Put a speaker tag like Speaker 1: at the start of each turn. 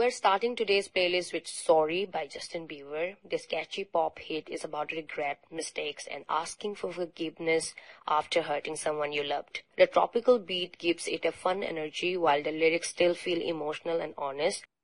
Speaker 1: We're starting today's playlist with Sorry by Justin Bieber. This catchy pop hit is about regret, mistakes, and asking for forgiveness after hurting someone you loved. The tropical beat gives it a fun energy while the lyrics still feel emotional and honest.